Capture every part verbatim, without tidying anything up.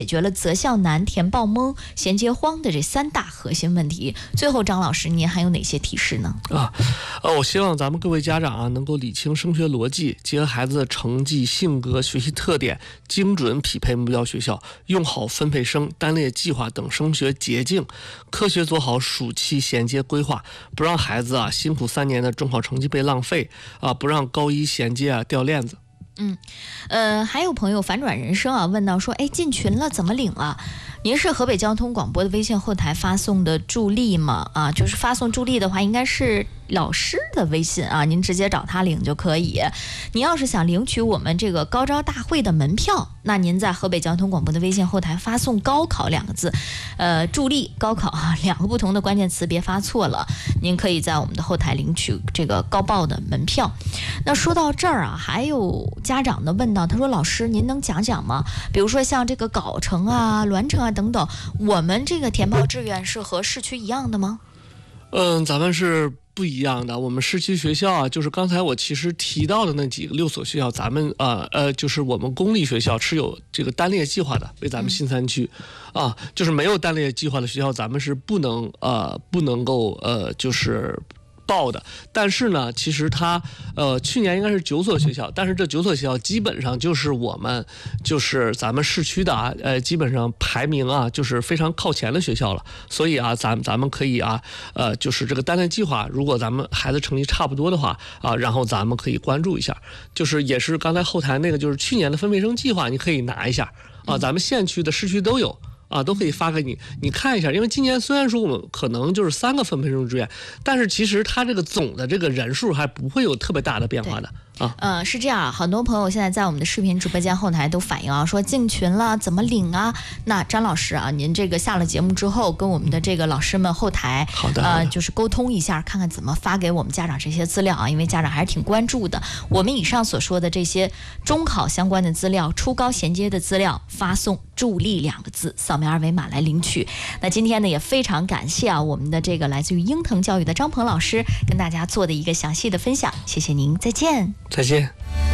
解决了择校难、填报懵、衔接荒的这三大核心问题。最后，张老师，您还有哪些提示呢？ 啊，呃，我希望咱们各位家长啊，能够理清升学逻辑，结合孩子的成绩、性格、学习特点，精准匹配目标学校，用好分配生、单列计划等升学捷径，科学做好暑期衔接规划，不让孩子啊辛苦三年的中考成绩被浪费啊，不让高一衔接啊掉链子。 嗯，呃，还有朋友反转人生啊，问到说，哎，进群了怎么领啊？您是河北交通广播的微信后台发送的助力吗？啊，就是发送助力的话，应该是老师的微信啊，您直接找他领就可以。您要是想领取我们这个高招大会的门票，那您在河北交通广播的微信后台发送高考两个字，呃，助力高考啊，两个不同的关键词，别发错了。您可以在我们的后台领取这个高报的门票。那说到这儿啊，还有家长呢问到，他说老师您能讲讲吗？比如说像这个藁城啊、栾城啊等等，我们这个填报志愿是和市区一样的吗？ 嗯，咱们是不一样的。我们市区学校啊，就是刚才我其实提到的那几个六所学校，咱们啊 呃, 呃，就是我们公立学校是有这个单列计划的，为咱们新三区、嗯、啊，就是没有单列计划的学校，咱们是不能呃不能够呃就是报的。但是呢，其实它呃去年应该是九所学校，但是这九所学校基本上就是我们就是咱们市区的啊，呃基本上排名啊就是非常靠前的学校了。所以啊，咱咱们可以啊呃就是这个单列计划，如果咱们孩子成绩差不多的话啊，然后咱们可以关注一下。就是也是刚才后台那个，就是去年的分配生计划，你可以拿一下啊，咱们县区的、市区都有。啊，都可以发给你，你看一下。因为今年虽然说我们可能就是三个分配生志愿，但是其实它这个总的这个人数还不会有特别大的变化的。啊， 呃，是这样，很多朋友现在在我们的视频直播间后台都反映啊，说进群了怎么领啊？那张老师啊，您这个下了节目之后，跟我们的这个老师们后台， 好的， 呃，就是沟通一下，看看怎么发给我们家长这些资料啊，因为家长还是挺关注的。我们以上所说的这些中考相关的资料、初高衔接的资料，发送助力两个字，扫描二维码来领取。那今天呢，也非常感谢啊，我们的这个来自于鹰腾教育的张鹏老师跟大家做的一个详细的分享，谢谢您，再见。 再见。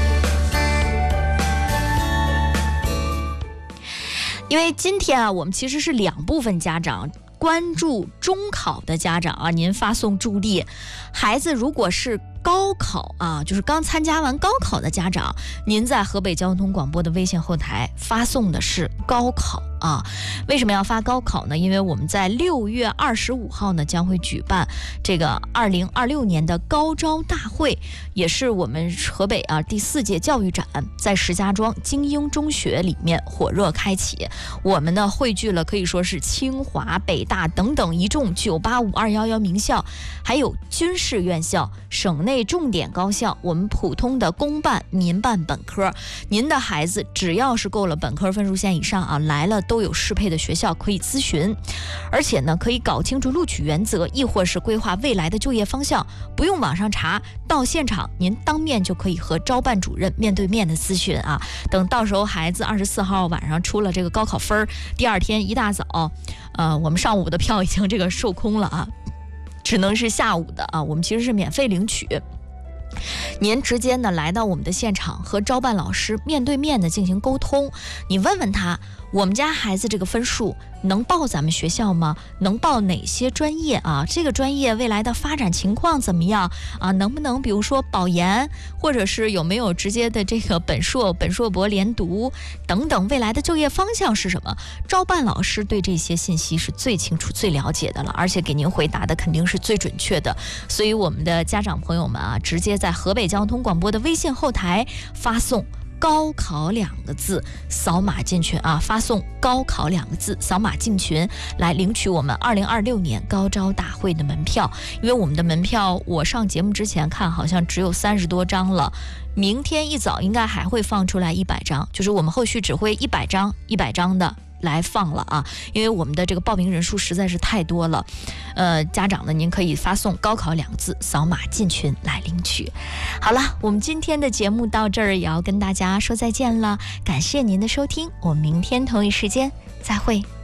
因为今天啊，我们其实是两部分家长关注中考的家长啊，您发送助力；孩子如果是高考啊，就是刚参加完高考的家长，您在河北交通广播的微信后台发送的是高考啊。为什么要发高考呢？因为我们在六月二十五号呢将会举办这个二零二六年的高招大会，也是我们河北啊第四届教育展在石家庄精英中学里面火热开启。我们呢汇聚了可以说是清华、北大等等一众九八五、二一一名校，还有军事院校、省内重点高校，我们普通的公办、民办本科，您的孩子只要是够了本科分数线以上啊，来了都有适配的学校可以咨询，而且呢可以搞清楚录取原则，亦或是规划未来的就业方向，不用网上查，到现场您当面就可以和招办主任面对面的咨询啊。等到时候孩子二十四号晚上出了这个高考分，第二天一大早，呃，我们上午的票已经这个售空了啊，只能是下午的啊，我们其实是免费领取。您直接呢来到我们的现场，和招办老师面对面的进行沟通，你问问他，我们家孩子这个分数能报咱们学校吗？能报哪些专业啊？这个专业未来的发展情况怎么样啊？能不能比如说保研，或者是有没有直接的这个本硕、本硕博连读等等，未来的就业方向是什么？招办老师对这些信息是最清楚、最了解的了，而且给您回答的肯定是最准确的。所以我们的家长朋友们啊，直接在河北交通广播的微信后台发送高考两个字，扫码进群啊！发送高考两个字，扫码进群，来领取我们二零二六年高招大会的门票。因为我们的门票，我上节目之前看好像只有三十多张了，明天一早应该还会放出来一百张，就是我们后续只会一百张一百张的来放了啊，因为我们的这个报名人数实在是太多了。呃，家长呢，您可以发送高考两个字，扫码进群来领取。好了，我们今天的节目到这儿也要跟大家说再见了，感谢您的收听，我们明天同一时间再会。